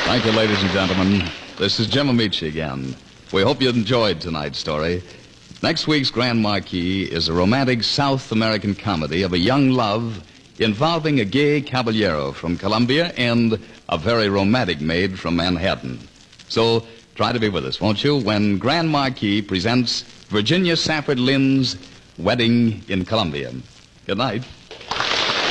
Thank you, ladies and gentlemen. This is Jim Amici again. We hope you enjoyed tonight's story. Next week's Grand Marquis is a romantic South American comedy of a young love involving a gay caballero from Colombia and a very romantic maid from Manhattan. So try to be with us, won't you, when Grand Marquis presents Virginia Safford Lynn's Wedding in Colombia. Good night.